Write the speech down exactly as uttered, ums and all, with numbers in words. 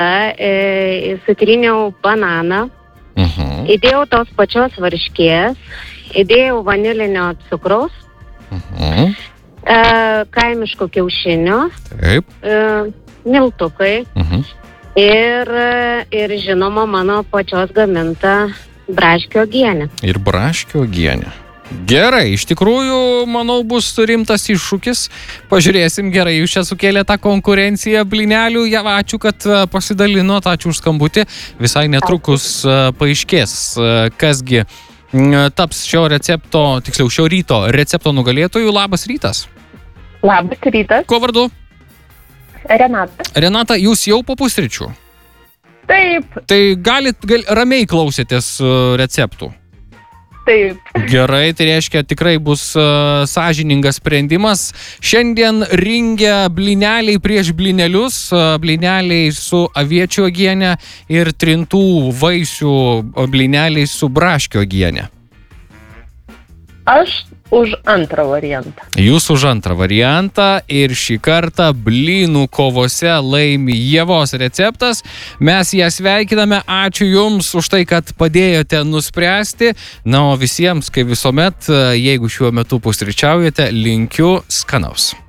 e, sutriniau bananą, Mhm. įdėjau tos pačios varškės, įdėjau vanilinio cukraus, Mhm. e, kaimiško kiaušinio, Taip. e, miltukai Mhm. ir, ir žinoma mano pačios gaminta braškių uogienė. Ir braškių uogienė. Gerai, iš tikrųjų, manau, bus rimtas iššūkis. Pažiūrėsim, gerai, jūs čia sukėlė tą konkurenciją blynelių. Ja, ačiū, kad e, pasidalinot, ačiū už skambutį. Visai netrukus e, paaiškės, e, kasgi m, taps šio recepto, tiksliau šio ryto recepto nugalėtojų. Labas rytas. Labas rytas, Kuo vardu? Renata. Renata, jūs jau po pusryčių. Taip, Tai galit, gal, ramiai klausėtės e, receptų. taip. Gerai, tai reiškia, tikrai bus uh, sąžiningas sprendimas. Šiandien ringia blyneliai prieš blynelius, uh, blyneliai su aviečių uogienė ir trintų vaisių blyneliai su braškių uogienė. Aš už antrą variantą. Jūs už antrą variantą ir šį kartą blynų kovose laimi Ievos receptas. Mes ją sveikiname, ačiū Jums už tai, kad padėjote nuspręsti. Na, o visiems, kaip visuomet, jeigu šiuo metu pusryčiaujate, linkiu skanaus.